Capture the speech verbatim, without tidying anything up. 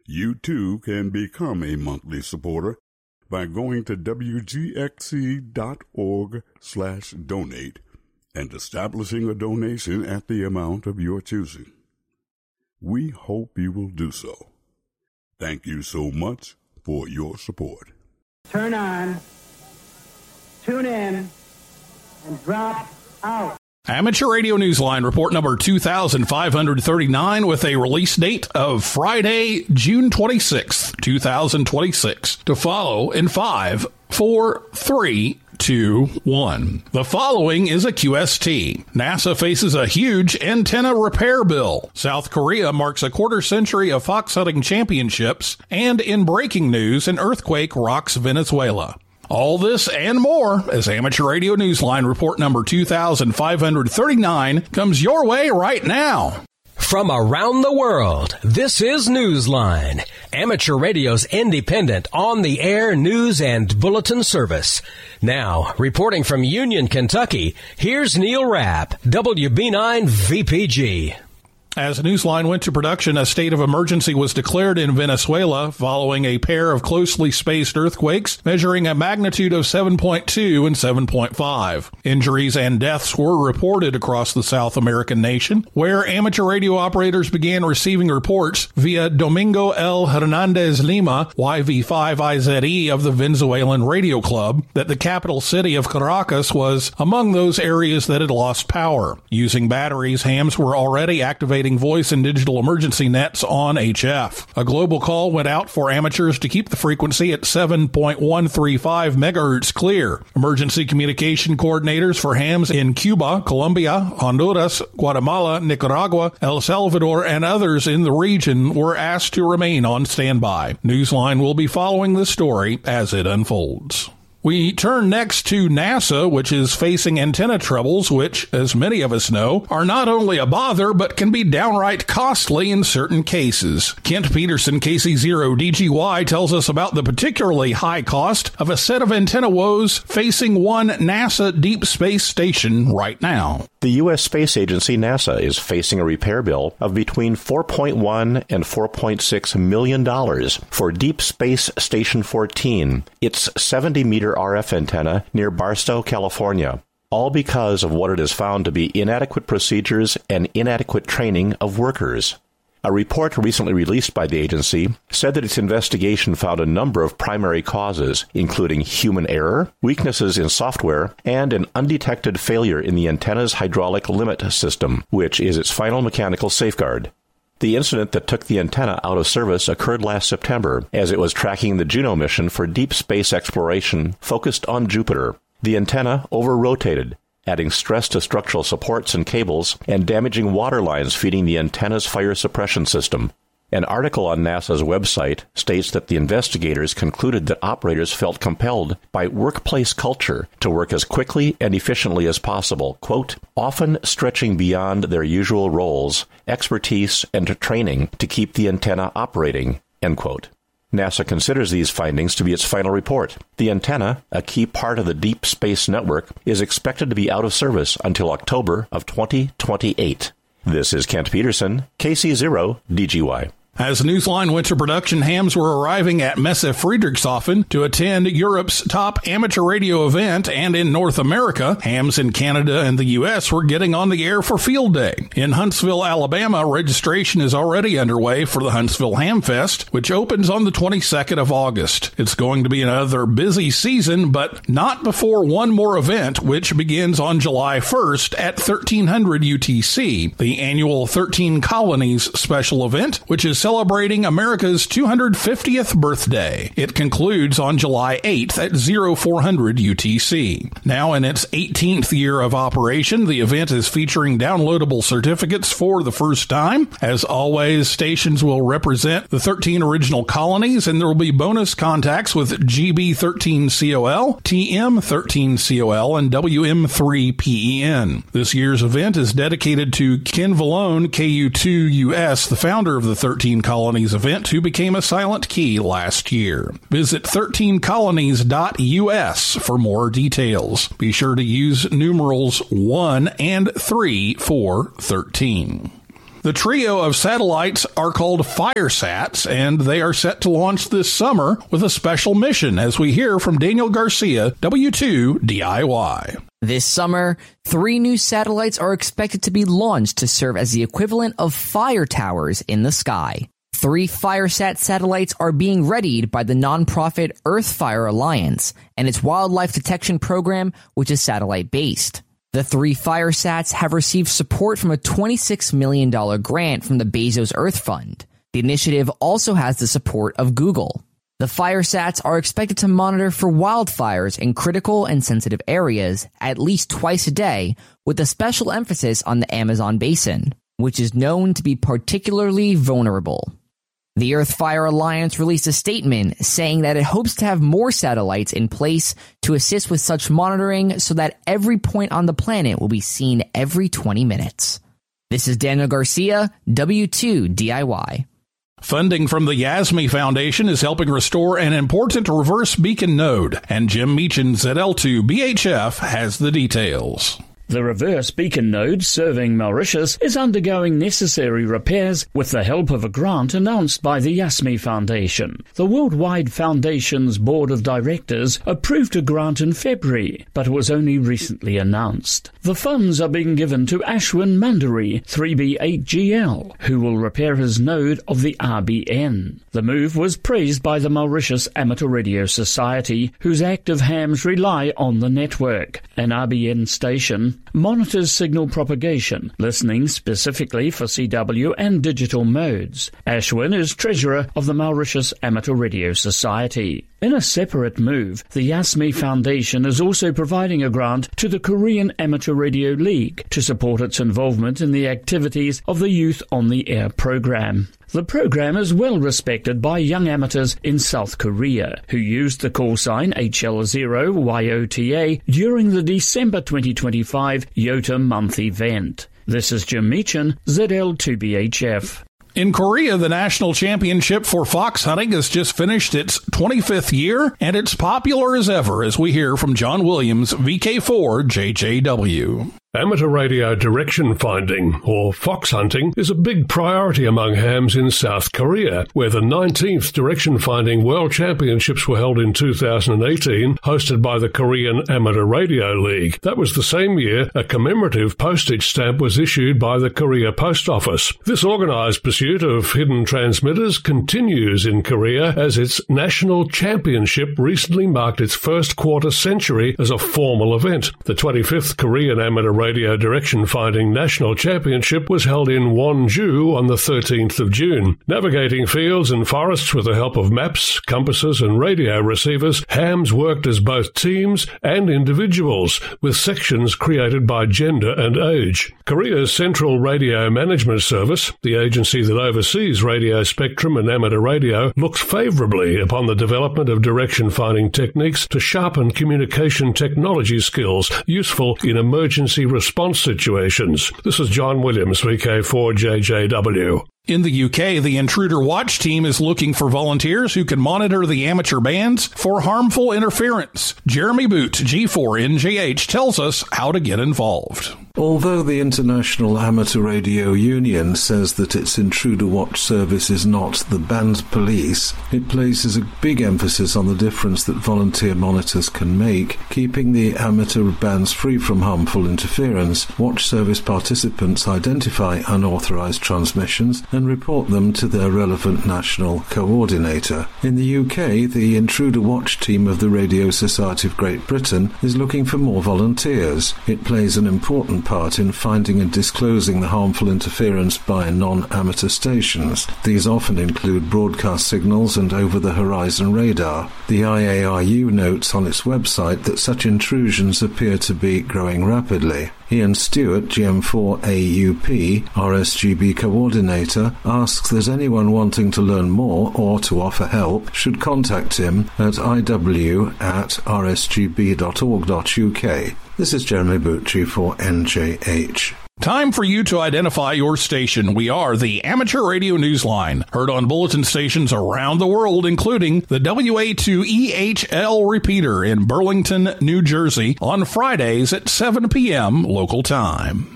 You too can become a monthly supporter by going to W G X C dot org slash donate and establishing a donation at the amount of your choosing. We hope you will do so. Thank you so much for your support. Turn on, tune in, and drop out. Amateur Radio Newsline report number two thousand five hundred thirty-nine with a release date of Friday, June twenty-sixth, two thousand twenty-six. To follow in five, four, three, two, one. The following is a Q S T. NASA faces a huge antenna repair bill. South Korea marks a quarter century of fox hunting championships. And in breaking news, an earthquake rocks Venezuela. All this and more as Amateur Radio Newsline report number two thousand five hundred thirty-nine comes your way right now. From around the world, this is Newsline, Amateur Radio's independent, on-the-air news and bulletin service. Now, reporting from Union, Kentucky, here's Neil Rapp, W B nine V P G. As Newsline went to production, a state of emergency was declared in Venezuela following a pair of closely spaced earthquakes measuring a magnitude of seven point two and seven point five. Injuries and deaths were reported across the South American nation, where amateur radio operators began receiving reports via Domingo L. Hernandez Lima, Y V five I Z E of the Venezuelan Radio Club, that the capital city of Caracas was among those areas that had lost power. Using batteries, hams were already activating voice and digital emergency nets on H F. A global call went out for amateurs to keep the frequency at seven point one three five megahertz clear. Emergency communication coordinators for hams in Cuba, Colombia, Honduras, Guatemala, Nicaragua, El Salvador, and others in the region were asked to remain on standby. Newsline will be following this story as it unfolds. We turn next to NASA, which is facing antenna troubles, which, as many of us know, are not only a bother, but can be downright costly in certain cases. Kent Peterson, K C zero D G Y, tells us about the particularly high cost of a set of antenna woes facing one NASA deep space station right now. The U S Space Agency, NASA, is facing a repair bill of between four point one and four point six million dollars for Deep Space Station fourteen, its seventy meter R F antenna near Barstow, California, all because of what it has found to be inadequate procedures and inadequate training of workers. A report recently released by the agency said that its investigation found a number of primary causes, including human error, weaknesses in software, and an undetected failure in the antenna's hydraulic limit system, which is its final mechanical safeguard. The incident that took the antenna out of service occurred last September as it was tracking the Juno mission for deep space exploration focused on Jupiter. The antenna over-rotated, adding stress to structural supports and cables and damaging water lines feeding the antenna's fire suppression system. An article on NASA's website states that the investigators concluded that operators felt compelled by workplace culture to work as quickly and efficiently as possible, quote, often stretching beyond their usual roles, expertise, and training to keep the antenna operating, end quote. NASA considers these findings to be its final report. The antenna, a key part of the Deep Space Network, is expected to be out of service until October of twenty twenty-eight. This is Kent Peterson, K C zero D G Y. As Newsline went to production, hams were arriving at Messe Friedrichshafen to attend Europe's top amateur radio event, and in North America, hams in Canada and the U S were getting on the air for Field Day. In Huntsville, Alabama, registration is already underway for the Huntsville Ham Fest, which opens on the twenty-second of August. It's going to be another busy season, but not before one more event, which begins on July first at thirteen hundred U T C, the annual thirteen Colonies special event, which is celebrating America's two hundred fiftieth birthday. It concludes on July eighth at oh four hundred U T C. Now in its eighteenth year of operation, the event is featuring downloadable certificates for the first time. As always, stations will represent the thirteen original colonies, and there will be bonus contacts with G B thirteen C O L, T M thirteen C O L, and W M three P E N. This year's event is dedicated to Ken Vallone, K U two U S, the founder of the thirteen Colonies event, who became a silent key last year. Visit thirteen colonies dot U S for more details. Be sure to use numerals one and three for thirteen. The trio of satellites are called FireSats, and they are set to launch this summer with a special mission, as we hear from Daniel Garcia, W two D I Y. This summer, three new satellites are expected to be launched to serve as the equivalent of fire towers in the sky. Three FireSat satellites are being readied by the nonprofit Earthfire Alliance and its wildlife detection program, which is satellite-based. The three FireSats have received support from a twenty-six million dollars grant from the Bezos Earth Fund. The initiative also has the support of Google. The FireSats are expected to monitor for wildfires in critical and sensitive areas at least twice a day, with a special emphasis on the Amazon basin, which is known to be particularly vulnerable. The Earthfire Alliance released a statement saying that it hopes to have more satellites in place to assist with such monitoring so that every point on the planet will be seen every twenty minutes. This is Daniel Garcia, W two D I Y. Funding from the Yasmy Foundation is helping restore an important reverse beacon node, and Jim Meachins at L two B H F has the details. The reverse beacon node serving Mauritius is undergoing necessary repairs with the help of a grant announced by the Yasmy Foundation. The Worldwide Foundation's Board of Directors approved a grant in February, but it was only recently announced. The funds are being given to Ashwin Mandari, three B eight G L, who will repair his node of the R B N. The move was praised by the Mauritius Amateur Radio Society, whose active hams rely on the network. An R B N station monitors signal propagation, listening specifically for C W and digital modes. Ashwin is treasurer of the Mauritius Amateur Radio Society. In a separate move, the Yasmy Foundation is also providing a grant to the Korean Amateur Radio League to support its involvement in the activities of the Youth on the Air program. The program is well respected by young amateurs in South Korea, who used the call sign H L zero Y O T A during the December twenty twenty-five YOTA month event. This is Jim Meachin, Z L two B H F. In Korea, the national championship for fox hunting has just finished its twenty-fifth year, and it's popular as ever, as we hear from John Williams, V K four J J W. Amateur radio direction finding, or fox hunting, is a big priority among hams in South Korea, where the nineteenth Direction Finding World Championships were held in two thousand eighteen, hosted by the Korean Amateur Radio League. That was the same year a commemorative postage stamp was issued by the Korea Post Office. This organised pursuit of hidden transmitters continues in Korea as its national championship recently marked its first quarter century as a formal event. The twenty-fifth Korean Amateur Radio Radio Direction Finding National Championship was held in Wonju on the thirteenth of June. Navigating fields and forests with the help of maps, compasses and radio receivers, hams worked as both teams and individuals, with sections created by gender and age. Korea's Central Radio Management Service, the agency that oversees radio spectrum and amateur radio, looked favourably upon the development of direction finding techniques to sharpen communication technology skills useful in emergency response situations. This is John Williams, V K four J J W. In the U K, the Intruder Watch team is looking for volunteers who can monitor the amateur bands for harmful interference. Jeremy Boot, G four N J H, tells us how to get involved. Although the International Amateur Radio Union says that its Intruder Watch service is not the band police, it places a big emphasis on the difference that volunteer monitors can make, keeping the amateur bands free from harmful interference. Watch service participants identify unauthorized transmissions and report them to their relevant national coordinator. In the U K, the Intruder Watch team of the Radio Society of Great Britain is looking for more volunteers. It plays an important part in finding and disclosing the harmful interference by non-amateur stations. These often include broadcast signals and over-the-horizon radar. The I A R U notes on its website that such intrusions appear to be growing rapidly. Ian Stewart, G M four A U P, R S G B coordinator, asks that anyone wanting to learn more or to offer help should contact him at I W at r s g b dot org dot u k. This is Jeremy Boot, G four N J H. Time for you to identify your station. We are the Amateur Radio Newsline, heard on bulletin stations around the world, including the W A two E H L repeater in Burlington, New Jersey, on Fridays at seven p.m. local time.